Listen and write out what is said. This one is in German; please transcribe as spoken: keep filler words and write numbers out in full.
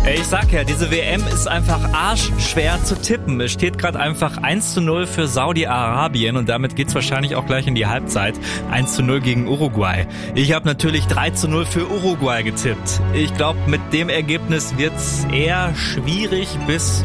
Ich sag ja, diese W M ist einfach arschschwer zu tippen. Es steht gerade einfach eins zu null für Saudi-Arabien und damit geht's wahrscheinlich auch gleich in die Halbzeit. eins zu null gegen Uruguay. Ich habe natürlich drei zu null für Uruguay getippt. Ich glaube, mit dem Ergebnis wird's eher schwierig bis